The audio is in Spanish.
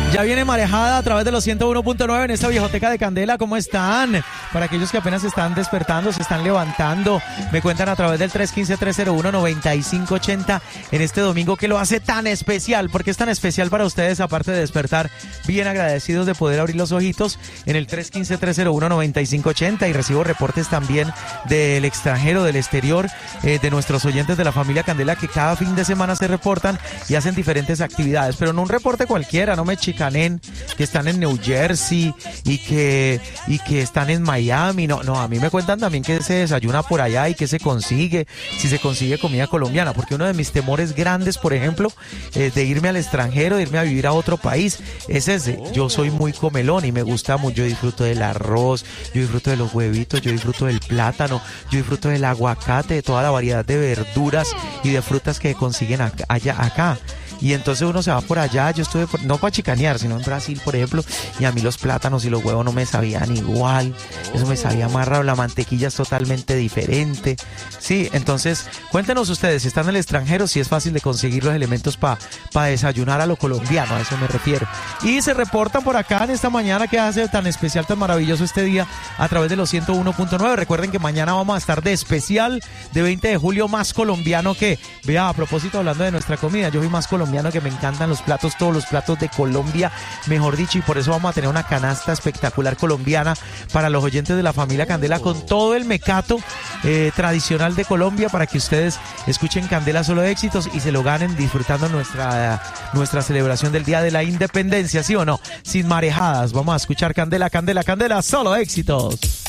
Ya viene marejada a través de los 101.9 en esta viejoteca de Candela. ¿Cómo están? Para aquellos que apenas se están despertando, se están levantando, me cuentan a través del 315-301-9580 en este domingo que lo hace tan especial. ¿Por qué es tan especial para ustedes? Aparte de despertar, bien agradecidos de poder abrir los ojitos en el 315-301-9580, y recibo reportes también del extranjero, del exterior, de nuestros oyentes de la familia Candela, que cada fin de semana se reportan y hacen diferentes actividades. Pero no un reporte cualquiera, no me chicanen que están en New Jersey y que están en Miami. No, a mí me cuentan también que se desayuna por allá y que se consigue, si se consigue comida colombiana, porque uno de mis temores grandes, por ejemplo, de irme al extranjero, de irme a vivir a otro país, es ese. Yo soy muy comelón y me gusta mucho, yo disfruto del arroz, yo disfruto de los huevitos, yo disfruto del plátano, yo disfruto del aguacate, de toda la variedad de verduras y de frutas que consiguen acá. Y entonces uno se va por allá. Yo estuve, no para chicanear, sino en Brasil, por ejemplo, y a mí los plátanos y los huevos no me sabían igual. Eso me sabía más raro, la mantequilla es totalmente diferente. Sí, entonces, cuéntenos ustedes, si están en el extranjero, si es fácil de conseguir los elementos para desayunar a lo colombiano, a eso me refiero. Y se reportan por acá en esta mañana que hace tan especial, tan maravilloso este día, a través de los 101.9. Recuerden que mañana vamos a estar de especial, de 20 de julio, más colombiano que, vea, a propósito, hablando de nuestra comida, yo soy más colombiano, que me encantan los platos, todos los platos de Colombia, mejor dicho, y por eso vamos a tener una canasta espectacular colombiana para los oyentes de la familia Candela, con todo el mecato tradicional de Colombia, para que ustedes escuchen Candela Solo Éxitos y se lo ganen disfrutando nuestra celebración del Día de la Independencia, ¿sí o no? Sin marejadas, vamos a escuchar Candela, Candela, Candela Solo Éxitos.